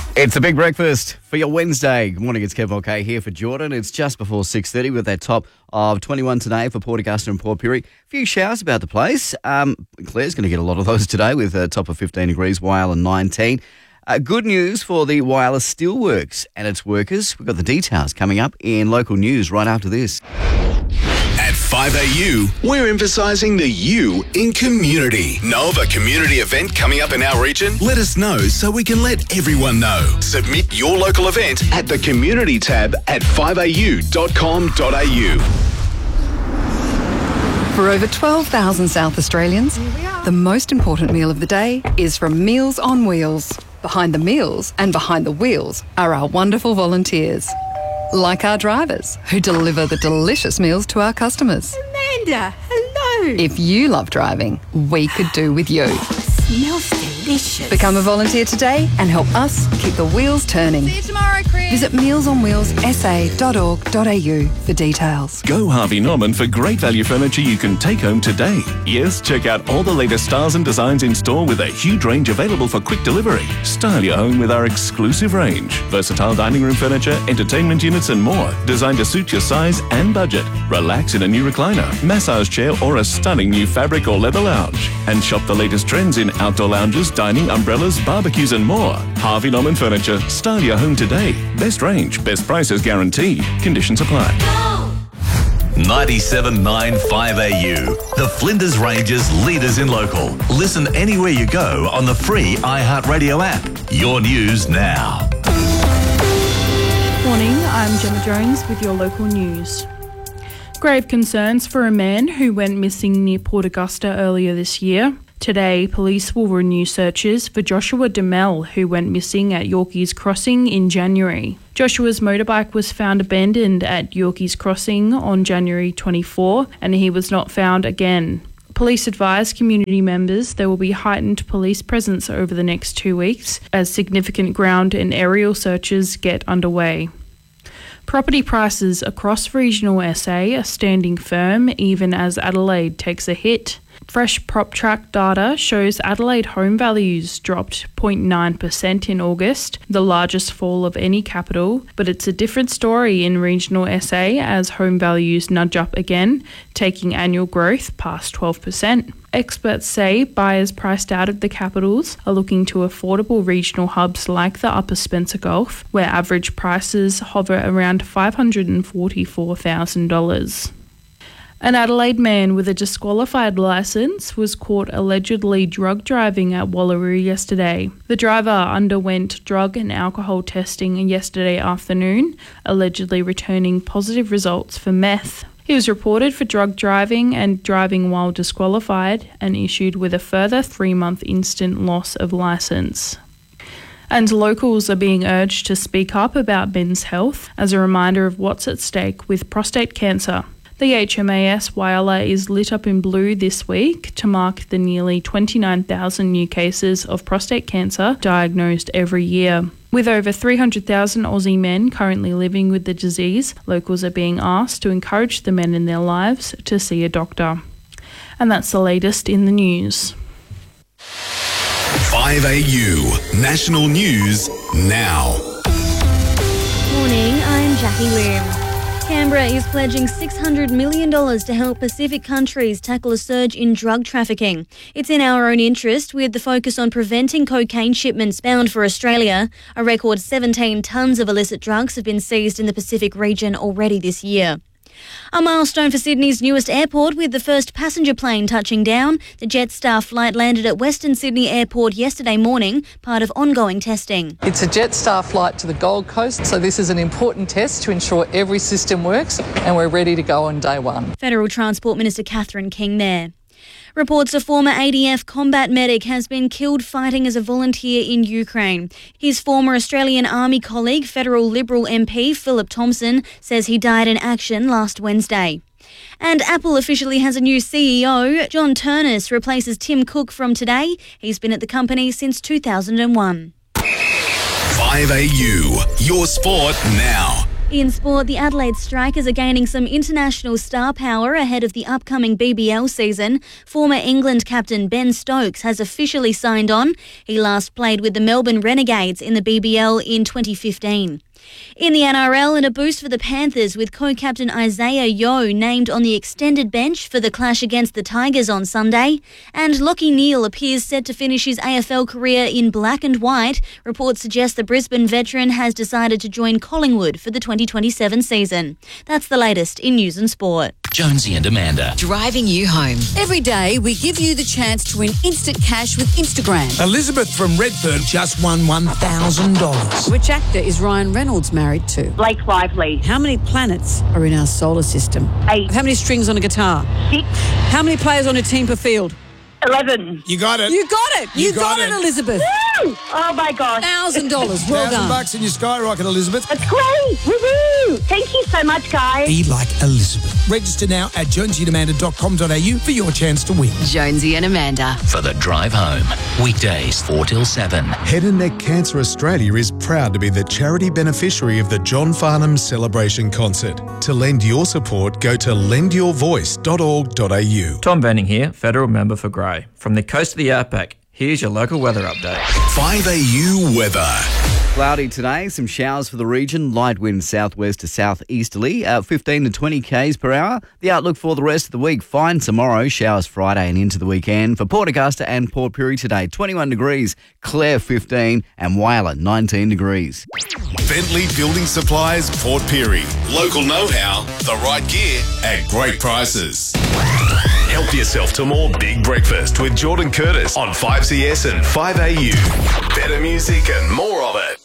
It's a big breakfast for your Wednesday. Good morning, it's Kev OK here for Jordan. It's just before 6:30 with that top of 21 today for Port Augusta and Port Pirie. A few showers about the place. Claire's going to get a lot of those today with a top of 15 degrees, Whyalla 19. Good news for the Whyalla Steelworks and its workers. We've got the details coming up in local news right after this. At 5AU, we're emphasising the U in community. Know of a community event coming up in our region? Let us know so we can let everyone know. Submit your local event at the community tab at 5au.com.au. For over 12,000 South Australians, the most important meal of the day is from Meals on Wheels. Behind the meals and behind the wheels are our wonderful volunteers. Like our drivers, who deliver the delicious meals to our customers. Amanda, hello. If you love driving, we could do with you. Smells delicious. Become a volunteer today and help us keep the wheels turning. See you tomorrow, Chris. Visit mealsonwheelssa.org.au for details. Go Harvey Norman for great value furniture you can take home today. Yes, check out all the latest styles and designs in store with a huge range available for quick delivery. Style your home with our exclusive range. Versatile dining room furniture, entertainment units and more, designed to suit your size and budget. Relax in a new recliner, massage chair or a stunning new fabric or leather lounge. And shop the latest trends in outdoor lounges, dining, umbrellas, barbecues and more. Harvey Norman Furniture. Style your home today. Best range, best prices guaranteed. Conditions apply. 97.9 5AU. The Flinders Ranges leaders in local. Listen anywhere you go on the free iHeartRadio app. Your news now. Morning, I'm Gemma Jones with your local news. Grave concerns for a man who went missing near Port Augusta earlier this year. Today, police will renew searches for Joshua DeMel, who went missing at Yorkeys Crossing in January. Joshua's motorbike was found abandoned at Yorkeys Crossing on January 24, and he was not found again. Police advise community members there will be heightened police presence over the next 2 weeks as significant ground and aerial searches get underway. Property prices across regional SA are standing firm even as Adelaide takes a hit. Fresh PropTrack data shows Adelaide home values dropped 0.9% in August, the largest fall of any capital, but it's a different story in regional SA as home values nudge up again, taking annual growth past 12%. Experts say buyers priced out of the capitals are looking to affordable regional hubs like the Upper Spencer Gulf, where average prices hover around $544,000. An Adelaide man with a disqualified licence was caught allegedly drug driving at Wallaroo yesterday. The driver underwent drug and alcohol testing yesterday afternoon, allegedly returning positive results for meth. He was reported for drug driving and driving while disqualified and issued with a further 3-month instant loss of licence. And locals are being urged to speak up about men's health as a reminder of what's at stake with prostate cancer. The HMAS Whyalla is lit up in blue this week to mark the nearly 29,000 new cases of prostate cancer diagnosed every year. With over 300,000 Aussie men currently living with the disease, locals are being asked to encourage the men in their lives to see a doctor. And that's the latest in the news. 5AU. National News now. Morning, I'm Jackie Lim. Canberra is pledging $600 million to help Pacific countries tackle a surge in drug trafficking. It's in our own interest, with the focus on preventing cocaine shipments bound for Australia. A record 17 tonnes of illicit drugs have been seized in the Pacific region already this year. A milestone for Sydney's newest airport, with the first passenger plane touching down. The Jetstar flight landed at Western Sydney Airport yesterday morning, part of ongoing testing. It's a Jetstar flight to the Gold Coast, so this is an important test to ensure every system works and we're ready to go on day one. Federal Transport Minister Catherine King there. Reports a former ADF combat medic has been killed fighting as a volunteer in Ukraine. His former Australian Army colleague, Federal Liberal MP Philip Thompson, says he died in action last Wednesday. And Apple officially has a new CEO. John Turnus replaces Tim Cook from today. He's been at the company since 2001. 5AU. Your sport now. In sport, the Adelaide Strikers are gaining some international star power ahead of the upcoming BBL season. Former England captain Ben Stokes has officially signed on. He last played with the Melbourne Renegades in the BBL in 2015. In the NRL, and a boost for the Panthers with co-captain Isaiah Yeo named on the extended bench for the clash against the Tigers on Sunday. And Lachie Neale appears set to finish his AFL career in black and white. Reports suggest the Brisbane veteran has decided to join Collingwood for the 2027 season. That's the latest in news and sport. Jonesy and Amanda. Driving you home. Every day we give you the chance to win instant cash with Instagram. Elizabeth from Redfern just won $1,000. Which actor is Ryan Reynolds married to? Blake Lively. How many planets are in our solar system? 8. How many strings on a guitar? 6. How many players on a team per field? 11. You got it. You got it. You got it, Elizabeth. Woo! Oh my gosh. $1,000. Well done. $1,000 in your skyrocket, Elizabeth. That's great. Woohoo! Thank you so much, guys. Be like Elizabeth. Register now at jonesyandamanda.com.au for your chance to win. Jonesy and Amanda. For the drive home. Weekdays 4 till 7. Head and Neck Cancer Australia is proud to be the charity beneficiary of the John Farnham Celebration Concert. To lend your support, go to lendyourvoice.org.au. Tom Venning here, Federal Member for Grey. From the coast of the outback, here's your local weather update. 5AU weather. Cloudy today, some showers for the region, light wind southwest to southeasterly, 15 to 20 k's per hour. The outlook for the rest of the week, fine tomorrow, showers Friday and into the weekend. For Port Augusta and Port Pirie today, 21 degrees, Clare 15 and Whyalla 19 degrees. Bentley Building Supplies, Port Pirie. Local know-how, the right gear at great prices. Help yourself to more Big Breakfast with Jordan Curtis on 5CS and 5AU. Better music and more of it.